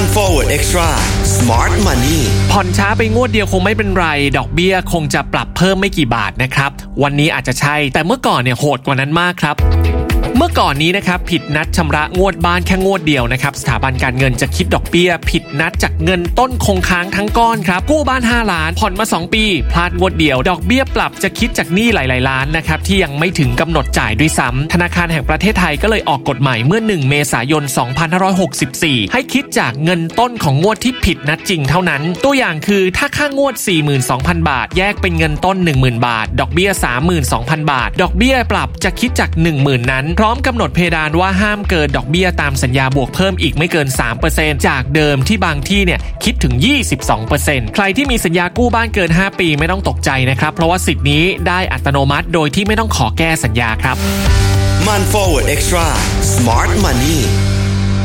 มัน Forward Extra Smart Money ผ่อนช้าไปงวดเดียวคงไม่เป็นไรดอกเบี้ยคงจะปรับเพิ่มไม่กี่บาทนะครับวันนี้อาจจะใช่แต่เมื่อก่อนเนี่ยโหดกว่านั้นมากครับเมื่อก่อนนี้นะครับผิดนัดชำระงวดบ้านแค่งวดเดียวนะครับสถาบันการเงินจะคิดดอกเบี้ยผิดนัดจากเงินต้นคงค้างทั้งก้อนครับกู้บ้าน5ล้านผ่อนมา2ปีพลาดงวดเดียวดอกเบี้ยปรับจะคิดจากหนี้หลายๆล้านนะครับที่ยังไม่ถึงกำหนดจ่ายด้วยซ้ำธนาคารแห่งประเทศไทยก็เลยออกกฎใหม่เมื่อ1เมษายน2564ให้คิดจากเงินต้นของงวดที่ผิดนัดจริงเท่านั้นตัวอย่างคือถ้าค่างวด 42,000 บาทแยกเป็นเงินต้น 10,000 บาทดอกเบี้ย 32,000 บาทดอกเบี้ยปรับจะคิดจาก 10,000 นั้นพร้อมกำหนดเพดานว่าห้ามเกินดอกเบี้ยตามสัญญาบวกเพิ่มอีกไม่เกิน 3% จากเดิมที่บางที่เนี่ยคิดถึง 22% ใครที่มีสัญญากู้บ้านเกิน5ปีไม่ต้องตกใจนะครับเพราะว่าสิทธิ์นี้ได้อัตโนมัติโดยที่ไม่ต้องขอแก้สัญญาครับมัน Forward Extra Smart Money